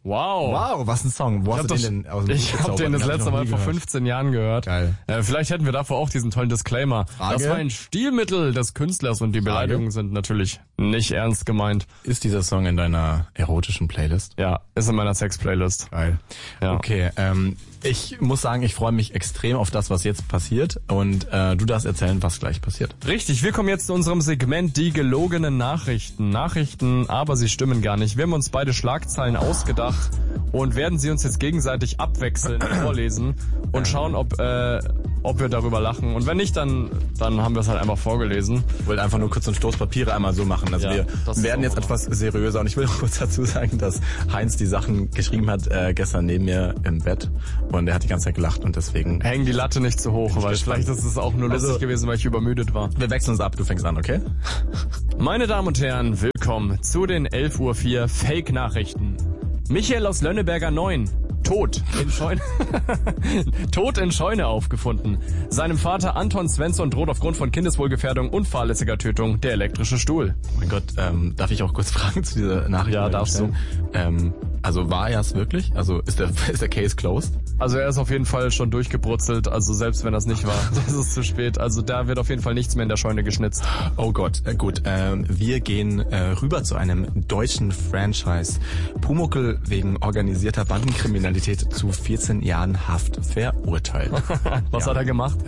Wow, was ein Song. Wo hast du den denn aus dem Ich habe den das letzte Mal vor 15 Jahren gehört. Geil. Vielleicht hätten wir davor auch diesen tollen Disclaimer. Frage? Das war ein Stilmittel des Künstlers und die Beleidigungen sind natürlich nicht ernst gemeint. Ist dieser Song in deiner erotischen Playlist? Ja, ist in meiner Sex-Playlist. Geil. Ja. Okay, ich muss sagen, ich freue mich extrem auf das, was jetzt passiert und du darfst erzählen, was gleich passiert. Richtig, wir kommen jetzt zu unserem Segment die gelogenen Nachrichten. Nachrichten, aber sie stimmen gar nicht. Wir haben uns beide Schlagzeilen ausgedacht und werden sie uns jetzt gegenseitig abwechselnd vorlesen und schauen, ob wir darüber lachen. Und wenn nicht, dann haben wir es halt einfach vorgelesen. Ich wollte einfach nur kurz so ein Stoß Papiere einmal so machen. Also wir werden jetzt etwas seriöser und ich will auch kurz dazu sagen, dass Heinz die Sachen geschrieben hat gestern neben mir im Bett und er hat die ganze Zeit gelacht und deswegen... Hängen die Latte nicht zu hoch, weil vielleicht ist es auch nur lustig gewesen, weil ich übermüdet war. Wir wechseln uns ab, du fängst an, okay? Meine Damen und Herren, willkommen zu den 11:04 Uhr Fake-Nachrichten. Michael aus Lönneberger 9. Tot in Scheune aufgefunden. Seinem Vater Anton Svensson droht aufgrund von Kindeswohlgefährdung und fahrlässiger Tötung der elektrische Stuhl. Oh mein Gott, darf ich auch kurz fragen zu dieser Nachricht? Ja, darfst du. Also war er es wirklich? Also ist der Case closed? Also er ist auf jeden Fall schon durchgebrutzelt, also selbst wenn das nicht war, das ist zu spät. Also da wird auf jeden Fall nichts mehr in der Scheune geschnitzt. Oh Gott, gut. Wir gehen rüber zu einem deutschen Franchise. Pumuckl wegen organisierter Bandenkriminalität zu 14 Jahren Haft verurteilt. Was hat er gemacht?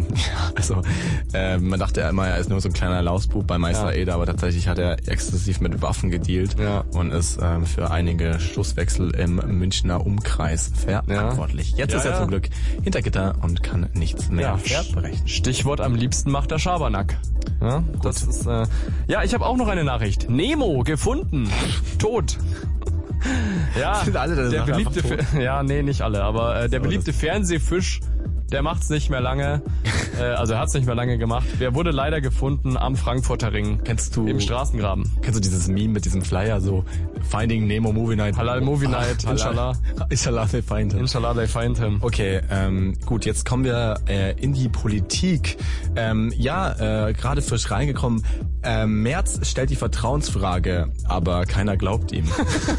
Man dachte immer, er ist nur so ein kleiner Lausbub bei Meister Eder, aber tatsächlich hat er exzessiv mit Waffen gedealt und ist für einige Schusswechsel im Münchner Umkreis verantwortlich. Jetzt ist er zum Glück hinter Gitter und kann nichts mehr verbrechen. Stichwort am liebsten macht der Schabernack. Ja, das ist, ich habe auch noch eine Nachricht. Nemo gefunden. Tot. Ja, sind alle der beliebte nicht alle, aber der beliebte Fernsehfisch, der macht's nicht mehr lange. Also er hat's nicht mehr lange gemacht. Der wurde leider gefunden am Frankfurter Ring. Im Straßengraben. Kennst du dieses Meme mit diesem Flyer, so Finding Nemo Movie Night? Halal Movie Night, inshallah. Inshallah they find him. Inshallah they find him. Okay, gut, jetzt kommen wir in die Politik. Gerade frisch reingekommen. Merz stellt die Vertrauensfrage, aber keiner glaubt ihm.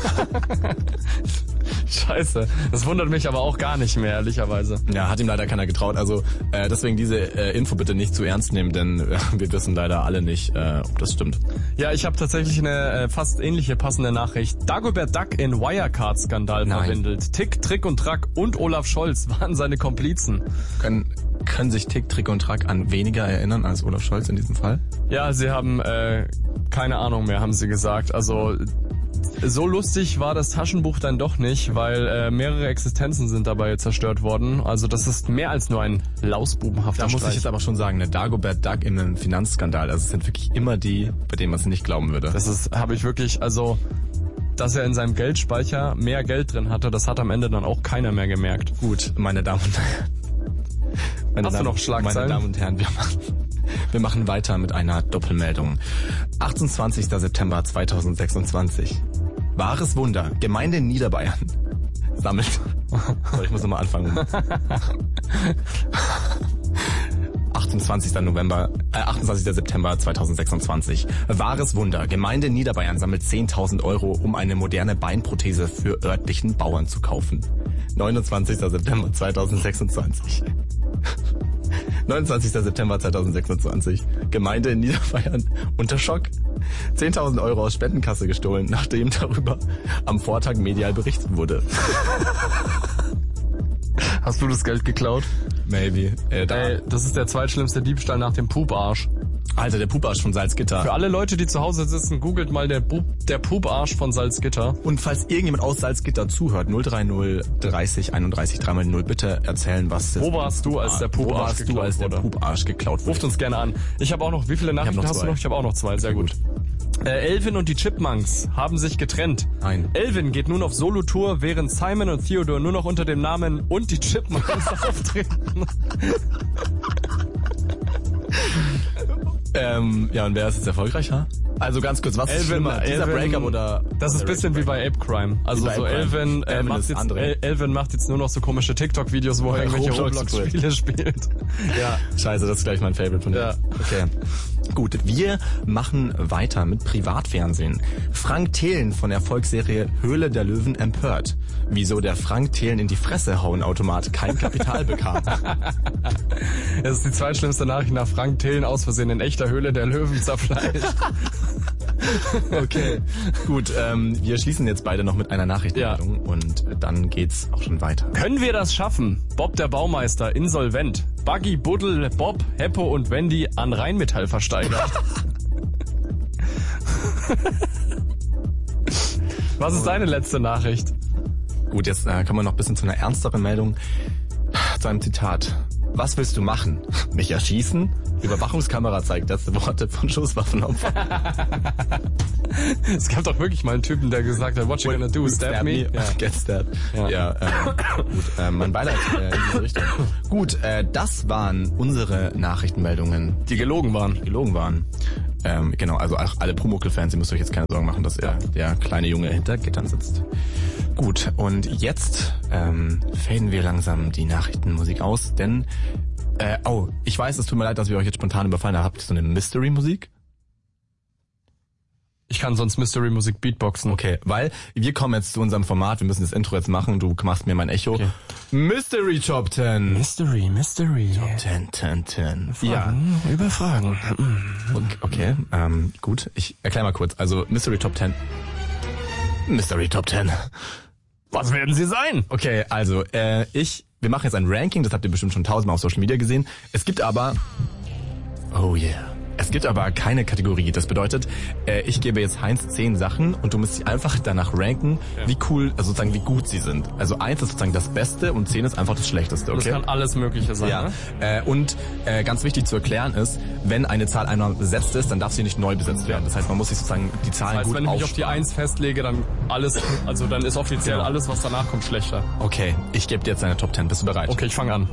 Scheiße, das wundert mich aber auch gar nicht mehr, ehrlicherweise. Ja, hat ihm leider keiner getraut. Also deswegen diese Info bitte nicht zu ernst nehmen, denn wir wissen leider alle nicht, ob das stimmt. Ja, ich habe tatsächlich eine fast ähnliche passende Nachricht. Dagobert Duck in Wirecard-Skandal verwindelt. Tick, Trick und Track und Olaf Scholz waren seine Komplizen. Können sich Tick, Trick und Track an weniger erinnern als Olaf Scholz in diesem Fall? Ja, sie haben keine Ahnung mehr, haben sie gesagt. Also so lustig war das Taschenbuch dann doch nicht, weil mehrere Existenzen sind dabei zerstört worden. Also das ist mehr als nur ein lausbubenhafter Streich. Da muss ich jetzt aber schon sagen, Dagobert Duck in einem Finanzskandal, also es sind wirklich immer die, bei denen man es nicht glauben würde. Habe ich wirklich, also dass er in seinem Geldspeicher mehr Geld drin hatte, das hat am Ende dann auch keiner mehr gemerkt. Gut, meine Damen und Herren. Hast du noch Schlagzeilen? Meine Damen und Herren, wir machen weiter mit einer Doppelmeldung. 28. September 2026. Wahres Wunder. Gemeinde in Niederbayern sammelt. Ich muss nochmal anfangen. 28. September 2026. Wahres Wunder. Gemeinde Niederbayern sammelt 10.000 Euro, um eine moderne Beinprothese für örtlichen Bauern zu kaufen. 29. September 2026. 29. September 2026. Gemeinde in Niederbayern unter Schock. 10.000 Euro aus Spendenkasse gestohlen, nachdem darüber am Vortag medial berichtet wurde. Hast du das Geld geklaut? Maybe. Das ist der zweitschlimmste Diebstahl nach dem Puparsch. Alter, der Puparsch von Salzgitter. Für alle Leute, die zu Hause sitzen, googelt mal der Puparsch von Salzgitter. Und falls irgendjemand aus Salzgitter zuhört, 030 30 31 3x0, bitte erzählen, was das Wo warst du, als der Puparsch geklaut wurde? Ruft uns gerne an. Ich habe auch noch, wie viele Nachrichten hast du noch? Ich habe auch noch 2, sehr gut. Elvin und die Chipmunks haben sich getrennt. Nein. Elvin geht nun auf Solo-Tour, während Simon und Theodore nur noch unter dem Namen und die Chipmunks auftreten. Und wer ist jetzt erfolgreicher? Also ganz kurz, was ist schlimmer? Dieser Breakup oder... Das ist ein bisschen wie bei Ape Crime. Also so Elvin macht jetzt nur noch so komische TikTok-Videos, wo er irgendwelche Roblox-Spiele spielt. Ja. Scheiße, das ist gleich mein Favorite von dir. Ja. Okay. Gut, wir machen weiter mit Privatfernsehen. Frank Thelen von der Erfolgsserie Höhle der Löwen empört. Wieso der Frank Thelen in die Fresse hauen Automat kein Kapital bekam. Das ist die zweitschlimmste Nachricht nach Frank Thelen aus Versehen in echter Höhle der Löwen zerfleischt. Okay, gut. Wir schließen jetzt beide noch mit einer Nachrichtenmeldung und dann geht's auch schon weiter. Können wir das schaffen? Bob der Baumeister insolvent. Buggy, Buddel, Bob, Heppo und Wendy an Rheinmetall versteigert. Was ist deine letzte Nachricht? Gut, jetzt kommen wir noch ein bisschen zu einer ernsteren Meldung. Zu einem Zitat. Was willst du machen? Mich erschießen? Überwachungskamera zeigt letzte Worte von Schusswaffenopfern. Es gab doch wirklich mal einen Typen, der gesagt hat, what you gonna do, stab me? Ja. Get stabbed. Ja, gut, mein Beileid in diese Richtung. Gut, das waren unsere Nachrichtenmeldungen. Die gelogen waren. Genau, also auch alle Pumuckl-Fans, ihr müsst euch jetzt keine Sorgen machen, dass der kleine Junge hinter Gittern sitzt. Gut, und jetzt faden wir langsam die Nachrichtenmusik aus, denn ich weiß, es tut mir leid, dass wir euch jetzt spontan überfallen haben. Habt ihr so eine Mystery-Musik? Ich kann sonst Mystery-Musik beatboxen. Okay, weil wir kommen jetzt zu unserem Format, wir müssen das Intro jetzt machen, du machst mir mein Echo. Okay. Mystery Top 10. Mystery. Top 10. Ja. Über Fragen. Okay, gut. Ich erkläre mal kurz. Also Mystery Top 10. Was werden sie sein? Okay, also wir machen jetzt ein Ranking, das habt ihr bestimmt schon 1000-mal auf Social Media gesehen. Es gibt aber keine Kategorie. Das bedeutet, ich gebe jetzt Heinz 10 Sachen und du musst sie einfach danach ranken, wie cool, also sozusagen wie gut sie sind. Also 1 ist sozusagen das Beste und 10 ist einfach das Schlechteste, okay? Das kann alles Mögliche sein, ja. Ne? Und ganz wichtig zu erklären ist, wenn eine Zahl einmal besetzt ist, dann darf sie nicht neu besetzt werden. Das heißt, man muss sich sozusagen die Zahlen gut wenn ich mich auf die 1 festlege, dann dann ist offiziell alles, was danach kommt, schlechter. Okay, ich gebe dir jetzt eine Top 10. Bist du bereit? Okay, ich fange an.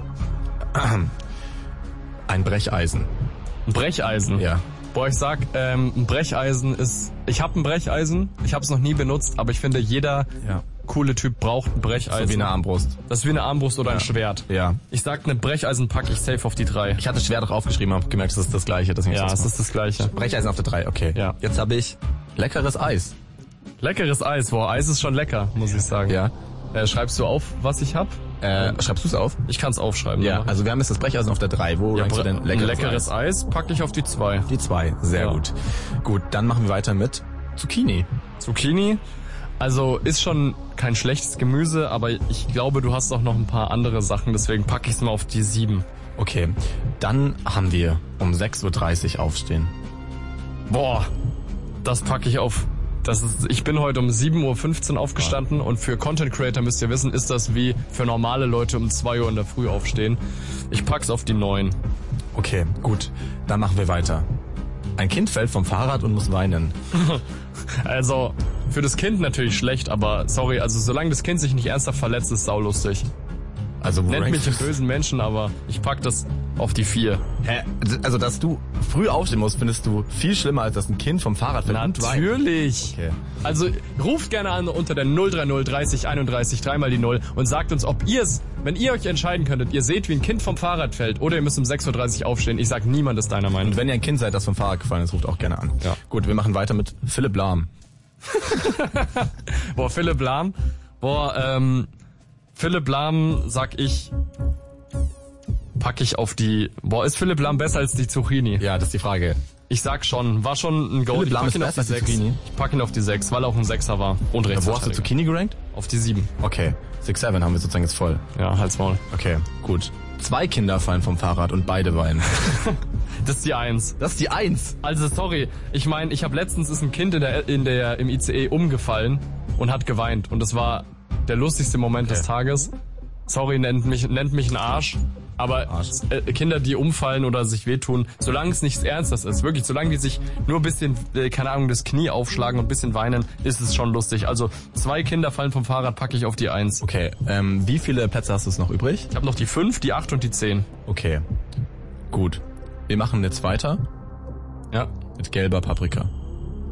Ein Brecheisen. Ein Brecheisen? Ja. Boah, ich sag, ein Brecheisen ist... Ich habe ein Brecheisen, ich habe es noch nie benutzt, aber ich finde, jeder coole Typ braucht ein Brecheisen. So wie eine Armbrust. Das ist wie eine Armbrust oder ein Schwert. Ja. Ich sag, eine Brecheisen packe ich safe auf die 3. Ich hatte Schwert auch aufgeschrieben, habe gemerkt, das ist das Gleiche. Ja, es ist das Gleiche. Brecheisen auf der 3, okay. Ja. Jetzt habe ich leckeres Eis. Leckeres Eis, boah, Eis ist schon lecker, muss ich sagen. Ja. Schreibst du auf, was ich hab? Schreibst du es auf? Ich kann es aufschreiben. Ja, also wir haben jetzt das Brecheisen auf der 3. Wo rankst du denn leckeres Eis packe ich auf die 2. Die 2, sehr gut. Gut, dann machen wir weiter mit Zucchini. Zucchini? Also ist schon kein schlechtes Gemüse, aber ich glaube, du hast auch noch ein paar andere Sachen, deswegen packe ich es mal auf die 7. Okay, dann haben wir um 6.30 Uhr aufstehen. Boah, das packe ich auf... Ich bin heute um 7.15 Uhr aufgestanden und für Content Creator müsst ihr wissen, ist das wie für normale Leute um 2 Uhr in der Früh aufstehen. Ich pack's auf die 9. Okay, gut. Dann machen wir weiter. Ein Kind fällt vom Fahrrad und muss weinen. Also, für das Kind natürlich schlecht, aber sorry, also solange das Kind sich nicht ernsthaft verletzt, ist saulustig. Also nennt mich einen bösen Menschen, aber ich pack das auf die 4. Hä? Also, dass du früh aufstehen musst, findest du viel schlimmer, als dass ein Kind vom Fahrrad fällt und weint? Natürlich. Okay. Also, ruft gerne an unter der 030 30 31 3 die 0 und sagt uns, ob wenn ihr euch entscheiden könntet, ihr seht, wie ein Kind vom Fahrrad fällt oder ihr müsst um 6.30 Uhr aufstehen. Ich sag, niemand ist deiner Meinung. Und wenn ihr ein Kind seid, das vom Fahrrad gefallen ist, ruft auch gerne an. Ja. Gut, wir machen weiter mit Philipp Lahm. Boah, Philipp Lahm. Philipp Lahm, sag ich, packe ich auf die... Boah, ist Philipp Lahm besser als die Zucchini? Ja, das ist die Frage. Ich sag schon, war schon ein Goal. Philipp Lahm ist besser als die Zucchini? Ich packe ihn auf die 6, weil er auch ein 6er war. Und rechts. Wo hast du Zucchini gerankt? Auf die 7. Okay, 6-7 haben wir sozusagen jetzt voll. Ja, halt's Maul. Okay, gut. 2 Kinder fallen vom Fahrrad und beide weinen. Das ist die 1. Das ist die 1? Also sorry, ich meine, letztens ist ein Kind im ICE umgefallen und hat geweint. Und das war der lustigste Moment des Tages. Sorry, nennt mich ein Arsch. Aber Kinder, die umfallen oder sich wehtun, solange es nichts Ernstes ist, wirklich, solange die sich nur ein bisschen, keine Ahnung, das Knie aufschlagen und ein bisschen weinen, ist es schon lustig. Also 2 Kinder fallen vom Fahrrad, packe ich auf die 1. Okay, wie viele Plätze hast du noch übrig? Ich habe noch die 5, die 8 und die 10. Okay, gut. Wir machen jetzt weiter. Ja. Mit gelber Paprika.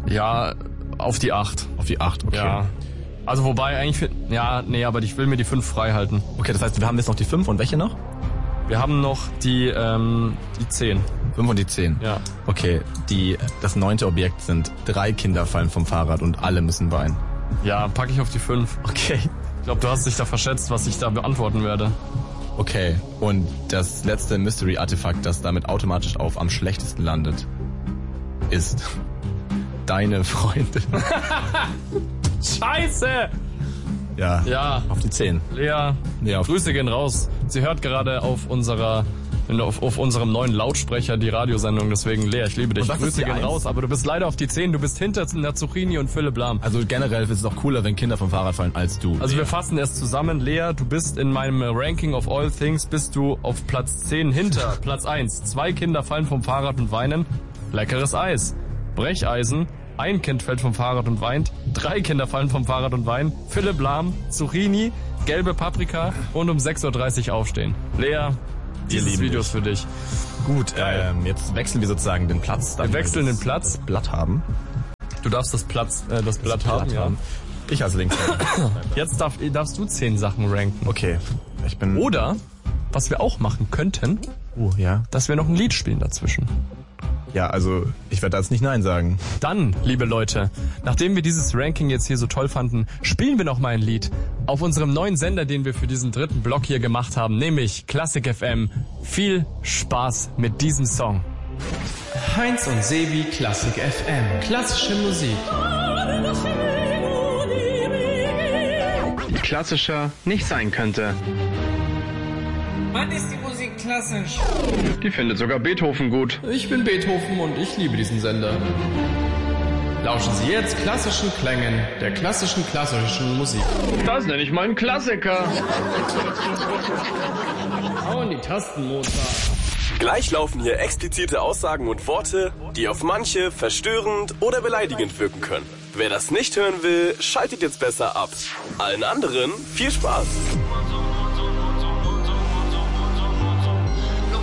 Ja, auf die 8. Auf die 8, okay. Ja. Also wobei eigentlich, aber ich will mir die 5 frei halten. Okay, das heißt, wir haben jetzt noch die 5 und welche noch? Wir haben noch die 10. 5 und die 10? Ja. Okay, das 9. Objekt sind 3 Kinder fallen vom Fahrrad und alle müssen weinen. Ja, packe ich auf die 5. Okay. Ich glaube, du hast dich da verschätzt, was ich da beantworten werde. Okay, und das letzte Mystery-Artefakt, das damit automatisch auf am schlechtesten landet, ist deine Freundin. Scheiße! Ja. Ja. Auf die 10. Lea, Grüße gehen raus. Sie hört gerade auf unserem neuen Lautsprecher die Radiosendung, deswegen Lea, ich liebe dich. Grüße gehen raus, aber du bist leider auf die 10, du bist hinter Zucchini und Philipp Lahm. Also generell ist es auch cooler, wenn Kinder vom Fahrrad fallen als du. Also wir fassen es zusammen, Lea, du bist in meinem Ranking of all things, bist du auf Platz 10 hinter Platz 1. 2 Kinder fallen vom Fahrrad und weinen, leckeres Eis. Brecheisen, ein Kind fällt vom Fahrrad und weint, 3 Kinder fallen vom Fahrrad und weinen, Philipp Lahm, Zucchini, gelbe Paprika und um 6.30 Uhr aufstehen. Lea, dieses Video ist für dich. Gut, jetzt wechseln wir sozusagen den Platz. Wir wechseln den Platz. Das Blatt haben. Du darfst das Blatt haben, ja. Ich als Linkshänder. Jetzt darfst du 10 Sachen ranken. Okay. Oder, was wir auch machen könnten, ja, dass wir noch ein Lied spielen dazwischen. Ja, also ich werde da jetzt nicht Nein sagen. Dann, liebe Leute, nachdem wir dieses Ranking jetzt hier so toll fanden, spielen wir noch mal ein Lied auf unserem neuen Sender, den wir für diesen 3. Block hier gemacht haben, nämlich Classic FM. Viel Spaß mit diesem Song. Heinz und Sebi Classic FM. Klassische Musik. Die klassischer nicht sein könnte. Wann ist die Musik klassisch? Die findet sogar Beethoven gut. Ich bin Beethoven und ich liebe diesen Sender. Lauschen Sie jetzt klassischen Klängen der klassischen Musik. Das nenne ich mal einen Klassiker. Hau in die Tasten, Mozart. Gleich laufen hier explizite Aussagen und Worte, die auf manche verstörend oder beleidigend wirken können. Wer das nicht hören will, schaltet jetzt besser ab. Allen anderen viel Spaß.